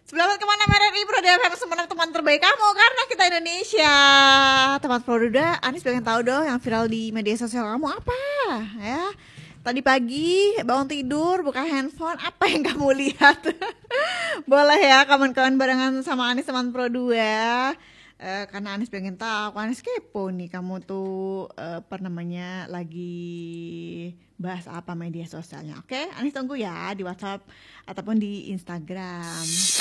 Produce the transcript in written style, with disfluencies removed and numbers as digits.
Selamat kemana RRI Pro DFM, teman terbaik kamu karena kita Indonesia. Teman Produda, Anis pengen tahu dong yang viral di media sosial kamu apa ya? Tadi pagi bangun tidur buka handphone, apa yang kamu lihat? Boleh ya kawan-kawan barengan sama Anis teman Pro 2. Karena Anis pengen tahu, Anis kepo nih kamu tuh lagi bahas apa media sosialnya. Oke, Anis tunggu ya di WhatsApp ataupun di Instagram.